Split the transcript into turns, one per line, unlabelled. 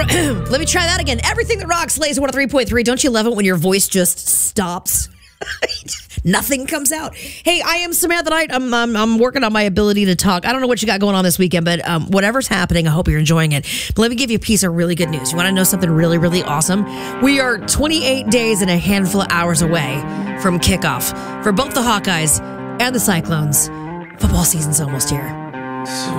Let me try that again. Everything that rocks, Laser 103.3. Don't you love it when your voice just stops? Nothing comes out. Hey, I am Samantha Knight. I'm working on my ability to talk. I don't know what you got going on this weekend, but whatever's happening, I hope you're enjoying it. But let me give you a piece of really good news. You want to know something really, really awesome? We are 28 days and a handful of hours away from kickoff for both the Hawkeyes and the Cyclones. Football season's almost here.